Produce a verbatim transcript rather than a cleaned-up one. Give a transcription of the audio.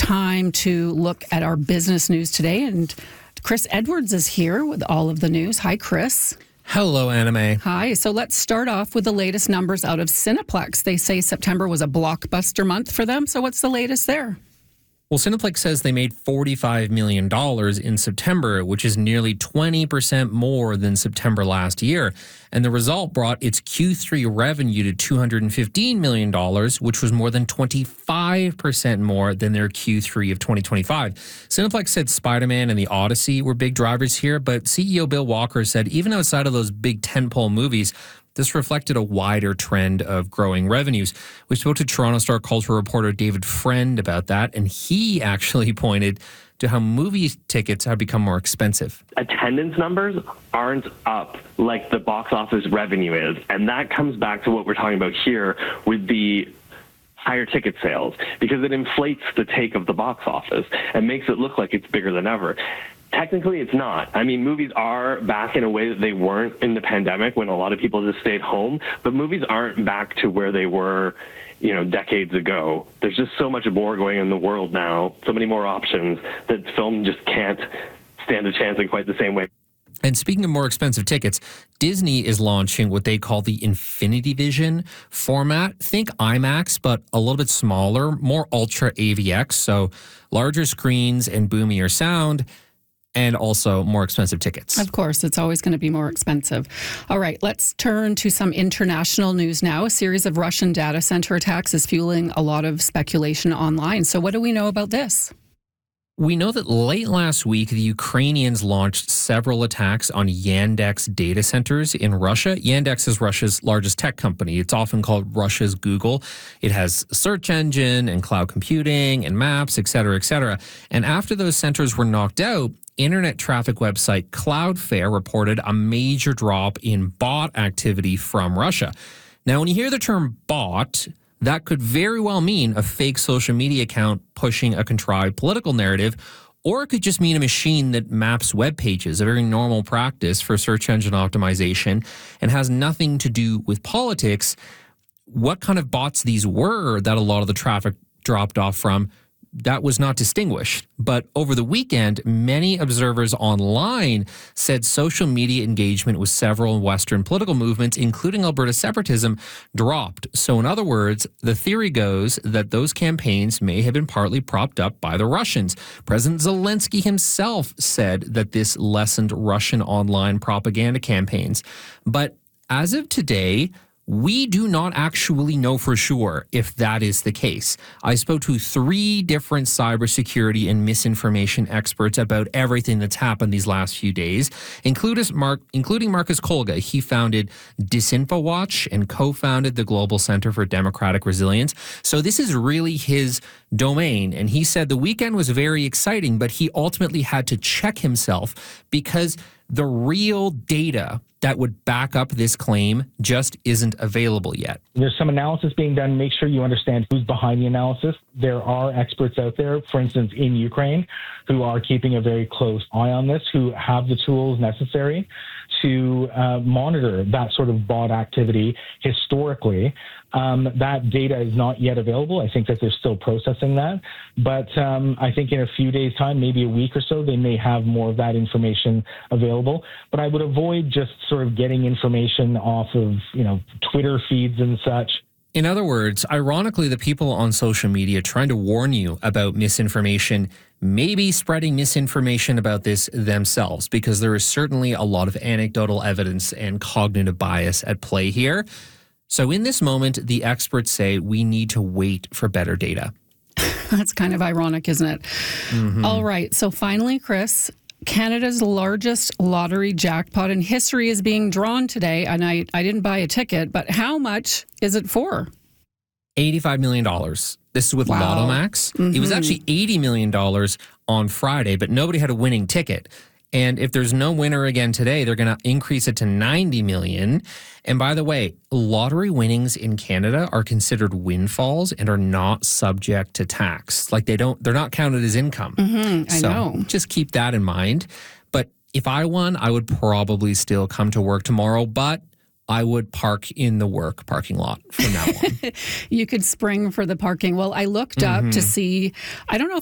time to look at our business news today. And Chris Edwards is here with all of the news. Hi, Chris. Hello, Anime. Hi. So let's start off with the latest numbers out of Cineplex. They say September was a blockbuster month for them. So what's the latest there? Well, Cineplex says they made forty-five million dollars in September, which is nearly twenty percent more than September last year. And the result brought its Q three revenue to two hundred fifteen million dollars, which was more than twenty-five percent more than their Q three of twenty twenty-five. Cineplex said Spider-Man and The Odyssey were big drivers here, but C E O Bill Walker said even outside of those big tentpole movies, this reflected a wider trend of growing revenues. We spoke to Toronto Star culture reporter David Friend about that, and he actually pointed to how movie tickets have become more expensive. Attendance numbers aren't up like the box office revenue is, and that comes back to what we're talking about here with the higher ticket sales, because it inflates the take of the box office and makes it look like it's bigger than ever. Technically, it's not. I mean, movies are back in a way that they weren't in the pandemic when a lot of people just stayed home, but movies aren't back to where they were, you know, decades ago. There's just so much more going on in the world now, so many more options that film just can't stand a chance in quite the same way. And speaking of more expensive tickets, Disney is launching what they call the Infinity Vision format. Think IMAX, but a little bit smaller, more ultra A V X, so larger screens and boomier sound, and also more expensive tickets. Of course, it's always going to be more expensive. All right, let's turn to some international news now. A series of Russian data center attacks is fueling a lot of speculation online. So what do we know about this? We know that late last week, the Ukrainians launched several attacks on Yandex data centers in Russia. Yandex is Russia's largest tech company. It's often called Russia's Google. It has a search engine and cloud computing and maps, et cetera, et cetera. And after those centers were knocked out, internet traffic website Cloudflare reported a major drop in bot activity from Russia. Now, when you hear the term bot, that could very well mean a fake social media account pushing a contrived political narrative, or it could just mean a machine that maps web pages, a very normal practice for search engine optimization, and has nothing to do with politics. What kind of bots these were that a lot of the traffic dropped off from, that was not distinguished. But over the weekend, many observers online said social media engagement with several Western political movements, including Alberta separatism, dropped. So in other words, the theory goes that those campaigns may have been partly propped up by the Russians. President Zelensky himself said that this lessened Russian online propaganda campaigns. But as of today, we do not actually know for sure if that is the case. I spoke to three different cybersecurity and misinformation experts about everything that's happened these last few days, including Marcus Kolga. He founded DisinfoWatch and co-founded the Global Center for Democratic Resilience. So this is really his domain. And he said the weekend was very exciting, but he ultimately had to check himself because the real data that would back up this claim just isn't available yet. There's some analysis being done. Make sure you understand who's behind the analysis. There are experts out there, for instance, in Ukraine, who are keeping a very close eye on this, who have the tools necessary to uh, monitor that sort of bot activity historically. Um, that data is not yet available. I think that they're still processing that. But um, I think in a few days' time, maybe a week or so, they may have more of that information available. But I would avoid just sort of getting information off of, you know, Twitter feeds and such. In other words, ironically, the people on social media trying to warn you about misinformation may be spreading misinformation about this themselves, because there is certainly a lot of anecdotal evidence and cognitive bias at play here. So in this moment, the experts say we need to wait for better data. That's kind of ironic, isn't it? Mm-hmm. All right. So finally, Chris, Canada's largest lottery jackpot in history is being drawn today. And I, I didn't buy a ticket, but how much is it for? eighty-five million dollars. This is with Wow. Lotto Max. Mm-hmm. It was actually eighty million dollars on Friday, but nobody had a winning ticket. And if there's no winner again today, they're going to increase it to ninety million dollars. And by the way, lottery winnings in Canada are considered windfalls and are not subject to tax. Like they don't, they're not counted as income. Mm-hmm, I so know. Just keep that in mind. But if I won, I would probably still come to work tomorrow, but I would park in the work parking lot from now on. You could spring for the parking. Well, I looked up mm-hmm. to see, I don't know if